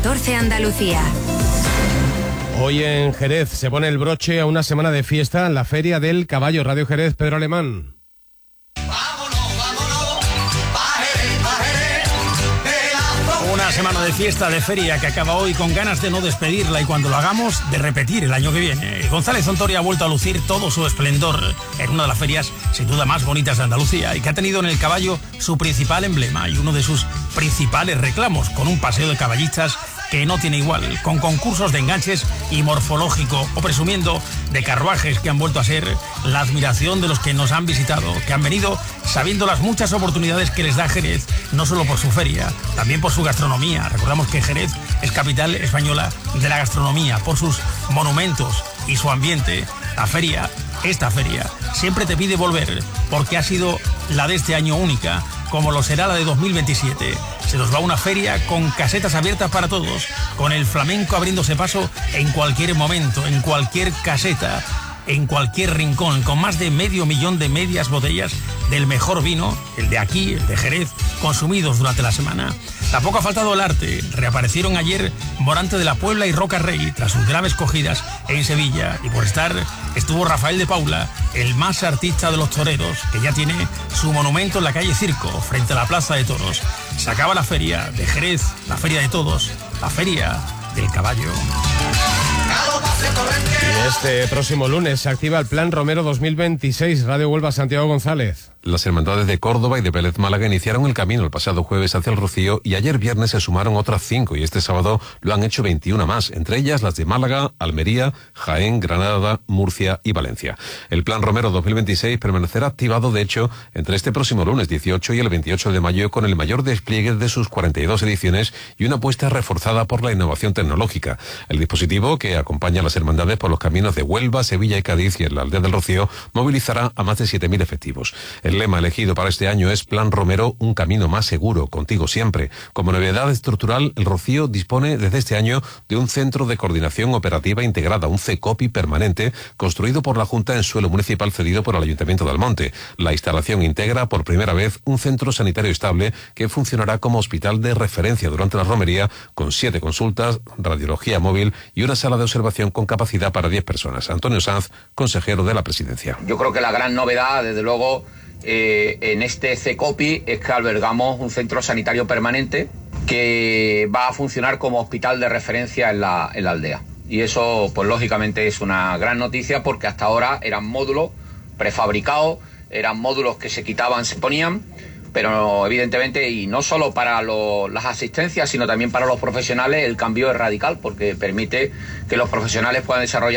14 Andalucía. Hoy en Jerez se pone el broche a una semana de fiesta en la Feria del Caballo. Radio Jerez, Pedro Alemán. Una semana de fiesta, de feria, que acaba hoy con ganas de no despedirla y cuando lo hagamos, de repetir el año que viene. González Ontoria ha vuelto a lucir todo su esplendor en una de las ferias sin duda más bonitas de Andalucía y que ha tenido en el caballo su principal emblema y uno de sus principales reclamos, con un paseo de caballistas que no tiene igual, con concursos de enganches y morfológico, o presumiendo de carruajes que han vuelto a ser la admiración de los que nos han visitado, que han venido sabiendo las muchas oportunidades que les da Jerez, no solo por su feria, también por su gastronomía. Recordamos que Jerez es capital española de la gastronomía, por sus monumentos y su ambiente. La feria, esta feria, siempre te pide volver, porque ha sido la de este año única, como lo será la de 2027. Se nos va una feria con casetas abiertas para todos, con el flamenco abriéndose paso en cualquier momento, en cualquier caseta, en cualquier rincón, con más de 500.000 de medias botellas del mejor vino, el de aquí, el de Jerez, consumidos durante la semana. Tampoco ha faltado el arte. Reaparecieron ayer Morante de la Puebla y Roca Rey tras sus graves cogidas en Sevilla. Y por estar estuvo Rafael de Paula, el más artista de los toreros, que ya tiene su monumento en la calle Circo, frente a la Plaza de Toros. Se acaba la feria de Jerez, la feria de todos, la feria del caballo. Y este próximo lunes se activa el Plan Romero 2026. Radio Huelva, Santiago González. Las hermandades de Córdoba y de Vélez Málaga iniciaron el camino el pasado jueves hacia el Rocío y ayer viernes se sumaron otras 5 y este sábado lo han hecho 21 más, entre ellas las de Málaga, Almería, Jaén, Granada, Murcia y Valencia. El Plan Romero 2026 permanecerá activado, de hecho, entre este próximo lunes 18 y el 28 de mayo con el mayor despliegue de sus 42 ediciones y una apuesta reforzada por la innovación tecnológica. El dispositivo que acompaña a las hermandades por los caminos de Huelva, Sevilla y Cádiz y en la aldea del Rocío movilizará a más de 7.000 efectivos. El lema elegido para este año es Plan Romero, un camino más seguro, contigo siempre. Como novedad estructural, el Rocío dispone desde este año de un centro de coordinación operativa integrada, un CECOPI permanente, construido por la Junta en suelo municipal cedido por el Ayuntamiento de Almonte. La instalación integra por primera vez un centro sanitario estable que funcionará como hospital de referencia durante la romería, con 7 consultas, radiología móvil y una sala de observación con capacidad para 10 personas. Antonio Sanz, consejero de la Presidencia. Yo creo que la gran novedad, desde luego, en este CECOPI es que albergamos un centro sanitario permanente que va a funcionar como hospital de referencia en la aldea. Y eso, pues lógicamente, es una gran noticia porque hasta ahora eran módulos prefabricados, eran módulos que se quitaban, se ponían, pero evidentemente, y no solo para las asistencias, sino también para los profesionales, el cambio es radical porque permite que los profesionales puedan desarrollar